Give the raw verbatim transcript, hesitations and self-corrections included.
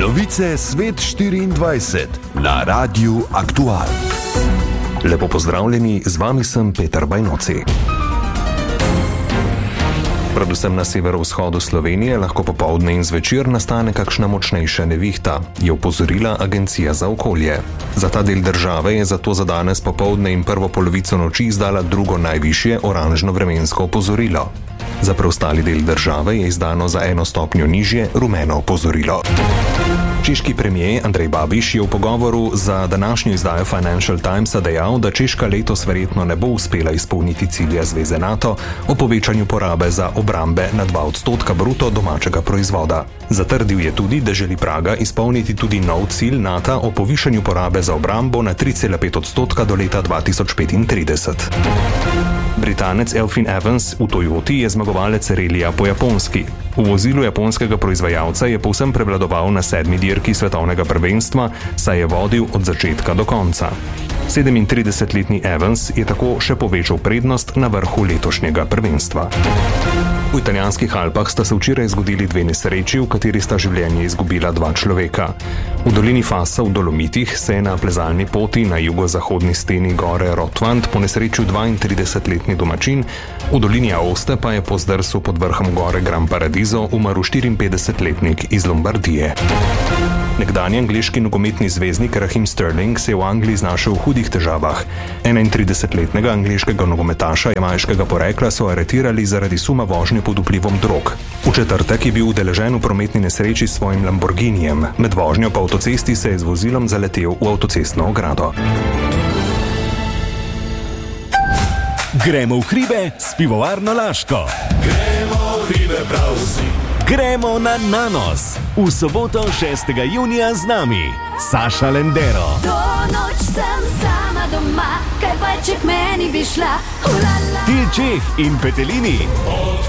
Novice Svet štiriindvajset na Radiu Aktual. Lepo pozdravljeni, z vami sem Peter Bajnoci. Predvsem na severovzhodu Slovenije lahko popoldne in zvečer nastane kakšna močnejša nevihta, je opozorila Agencija za okolje. Za ta del države je zato za danes popoldne in prvo polovico noči izdala drugo najvišje oranžno vremensko opozorilo. Za preostali del države je izdano za eno stopnjo nižje rumeno opozorilo. Češki premijer Andrej Babiš je v pogovoru za današnjo izdajo Financial Timesa dejal, da Češka letos verjetno ne bo uspela izpolniti cilja Zveze NATO o povečanju porabe za obrambe na dva odstotka bruto domačega proizvoda. Zatrdil je tudi, da želi Praga izpolniti tudi nov cilj NATO o povišanju porabe za obrambo na tri cela pet odstotka do leta dva tisoč petintrideset. Britanec Elfyn Evans v Toyoti je zmagovalec relija po Japonski. V vozilu japonskega proizvajalca je povsem prevladoval na sedmi dirki svetovnega prvenstva, saj je vodil od začetka do konca. sedemintridesetletni Evans je tako še povečal prednost na vrhu letošnjega prvenstva. V italijanskih Alpah sta se včeraj zgodili dve nesreči, v kateri sta življenje izgubila dva človeka. V dolini Fassa v Dolomitih se je na plezalni poti na jugozahodni steni gore Rotwand ponesrečil dvaintridesetletni domačin, v dolini Aoste pa je po zdrsu pod vrhom gore Gran Paradiso umrl štiriinpetdesetletnik iz Lombardije. Nekdanji angleški nogometni zvezdnik Raheem Sterling se je v Angliji znašel v hudih težavah. enaintridesetletnega angleškega nogometaša jamajškega porekla so aretirali zaradi suma vožnje pod vplivom drog. V četrtek je bil udeležen v prometni nesreči s svojim Lamborghinijem, med vožnjo po avtocesti se je z vozilom zaletel v avtocestno ogrado. Gremo v hribe s pivovarno Laško. Gremo v hribe prav vsi. Gremo na Nanos. V soboto šestega junija z nami Saša Lendero. Do noč sem sama doma, kaj pa če k meni bi šla. Ulala. Til Čeh in Petelini. Od